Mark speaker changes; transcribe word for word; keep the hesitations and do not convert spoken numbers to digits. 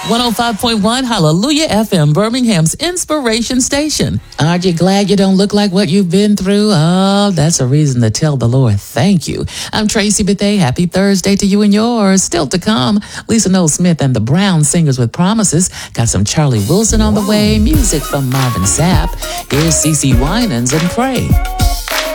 Speaker 1: one oh five point one Hallelujah F M, Birmingham's inspiration station. Aren't you glad you don't look like what you've been through? Oh, that's a reason to tell the Lord thank you. I'm Tracy Bethay. Happy Thursday to you and yours. Still to come, Lisa Noel Smith and the Brown Singers with Promises. Got some Charlie Wilson on the way. Music from Marvin Sapp. Here's CeCe Winans and Pray.